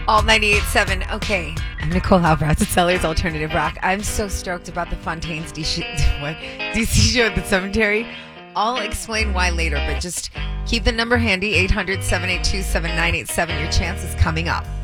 Alt 98.7. Okay. I'm Nicole Halbratz at Sellers Alternative Rock. I'm so stoked about the Fontaines DC show at the cemetery. I'll explain why later, but just keep the number handy, 800-782-7987. Your chance is coming up.